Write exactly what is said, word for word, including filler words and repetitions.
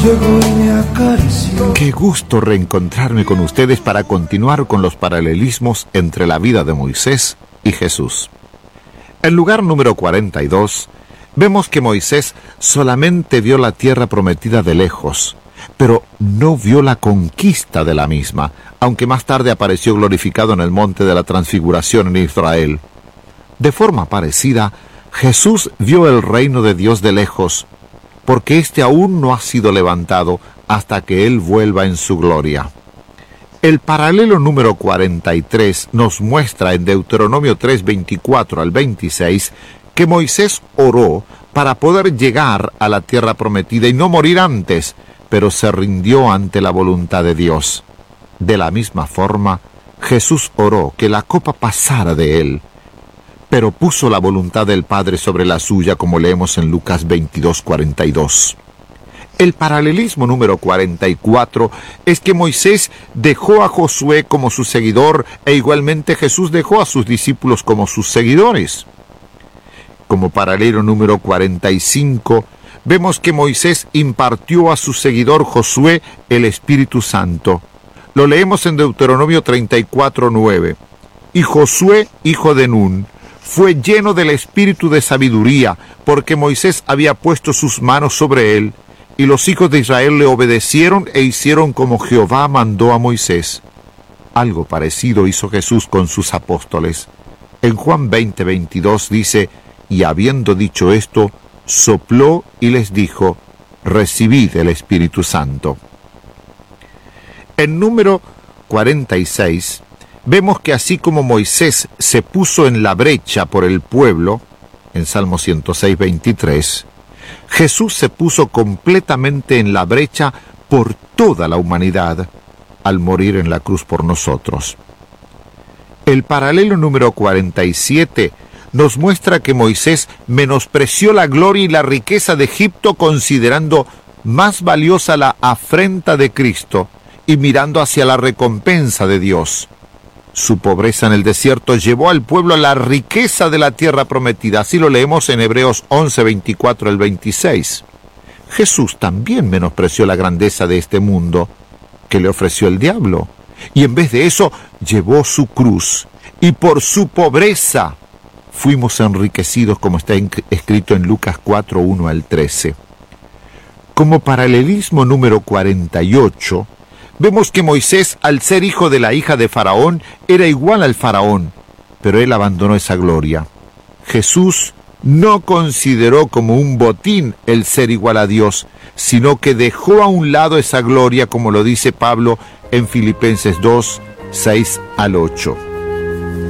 Llegó y me acarició. Qué gusto reencontrarme con ustedes para continuar con los paralelismos entre la vida de Moisés y Jesús. En lugar número cuarenta y dos, vemos que Moisés solamente vio la tierra prometida de lejos, pero no vio la conquista de la misma, aunque más tarde apareció glorificado en el monte de la Transfiguración en Israel. De forma parecida, Jesús vio el reino de Dios de lejos, porque éste aún no ha sido levantado hasta que Él vuelva en su gloria. El paralelo número cuarenta y tres nos muestra en Deuteronomio tres, veinticuatro al veintiséis, que Moisés oró para poder llegar a la tierra prometida y no morir antes, pero se rindió ante la voluntad de Dios. De la misma forma, Jesús oró que la copa pasara de Él, pero puso la voluntad del Padre sobre la suya, como leemos en Lucas veintidós, cuarenta y dos. El paralelismo número cuarenta y cuatro es que Moisés dejó a Josué como su seguidor e igualmente Jesús dejó a sus discípulos como sus seguidores. Como paralelo número cuarenta y cinco, vemos que Moisés impartió a su seguidor Josué el Espíritu Santo. Lo leemos en Deuteronomio treinta y cuatro, nueve. Y Josué, hijo de Nun, fue lleno del espíritu de sabiduría, porque Moisés había puesto sus manos sobre él, y los hijos de Israel le obedecieron e hicieron como Jehová mandó a Moisés. Algo parecido hizo Jesús con sus apóstoles. En Juan veinte, veintidós dice, y habiendo dicho esto, sopló y les dijo, recibid el Espíritu Santo. En número cuarenta y seis, vemos que así como Moisés se puso en la brecha por el pueblo, en Salmo ciento seis, veintitrés, Jesús se puso completamente en la brecha por toda la humanidad al morir en la cruz por nosotros. El paralelo número cuarenta y siete nos muestra que Moisés menospreció la gloria y la riqueza de Egipto, considerando más valiosa la afrenta de Cristo y mirando hacia la recompensa de Dios. Su pobreza en el desierto llevó al pueblo a la riqueza de la tierra prometida. Así lo leemos en Hebreos once, veinticuatro al veintiséis. Jesús también menospreció la grandeza de este mundo que le ofreció el diablo, y en vez de eso llevó su cruz, y por su pobreza fuimos enriquecidos, como está escrito en Lucas cuatro, uno al trece. Como paralelismo número cuarenta y ocho, vemos que Moisés, al ser hijo de la hija de Faraón, era igual al Faraón, pero él abandonó esa gloria. Jesús no consideró como un botín el ser igual a Dios, sino que dejó a un lado esa gloria, como lo dice Pablo en Filipenses dos, seis al ocho.